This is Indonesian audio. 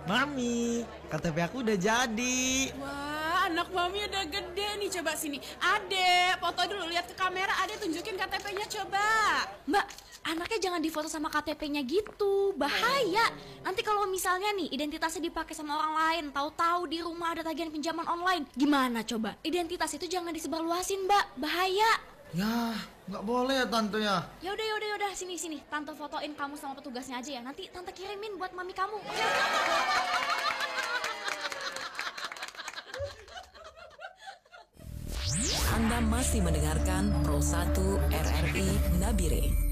Mami, KTP aku udah jadi. Wah, anak mami udah gede nih. Coba sini. Ade, foto dulu, lihat ke kamera. Ade tunjukin KTP-nya coba. Mbak, anaknya jangan difoto sama KTP-nya gitu. Bahaya. Nanti kalau misalnya nih identitasnya dipakai sama orang lain, tahu-tahu di rumah ada tagihan pinjaman online. Gimana coba? Identitas itu jangan disebarluasin, Mbak. Bahaya. Ya, nggak boleh ya tante ya. Yaudah, sini. Tante fotoin kamu sama petugasnya aja ya. Nanti tante kirimin buat mami kamu. Anda masih mendengarkan Pro 1 RRI Nabire.